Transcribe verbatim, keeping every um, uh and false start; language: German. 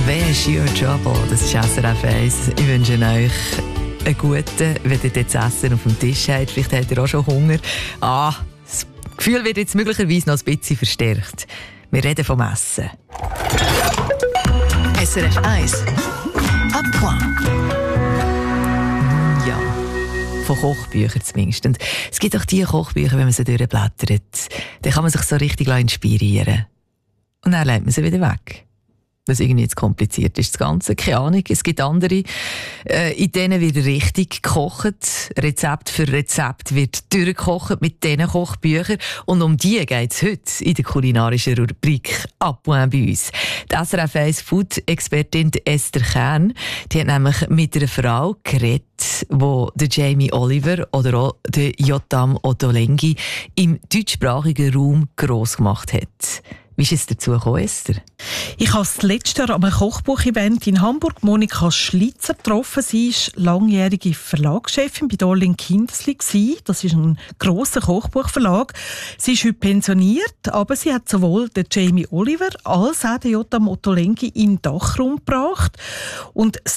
Where's your trouble? Das ist S R F eins. Ich wünsche euch einen guten, wenn ihr das Essen auf dem Tisch habt. Vielleicht habt ihr auch schon Hunger. Ah, das Gefühl wird jetzt möglicherweise noch ein bisschen verstärkt. Wir reden vom Essen. S R F eins. À point. Ja, von Kochbüchern zumindest. Und es gibt auch diese Kochbücher, wenn man sie durchblättert, dann kann man sich so richtig inspirieren. Und dann legt man sie wieder weg. Was irgendwie jetzt kompliziert ist, das Ganze. Keine Ahnung. Es gibt andere, äh, in denen wird richtig gekocht. Rezept für Rezept wird durchgekocht mit diesen Kochbüchern. Und um die geht es heute in der kulinarischen Rubrik «À point» bei uns. Die S R F eins Food-Expertin Esther Kern, die hat nämlich mit einer Frau geredet, die der Jamie Oliver oder auch der Yotam Ottolenghi im deutschsprachigen Raum gross gemacht hat. Wie ist es dazu gekommen, Esther? Ich habe das letzte Jahr an einem Kochbuch-Event in Hamburg Monika Schlitzer getroffen. Sie ist langjährige Verlagschefin bei Dorling Kindersli. Das ist ein grosser Kochbuchverlag. Sie ist heute pensioniert, aber sie hat sowohl den Jamie Oliver als auch den Yotam Ottolenghi in den Dachraum gebracht. Und das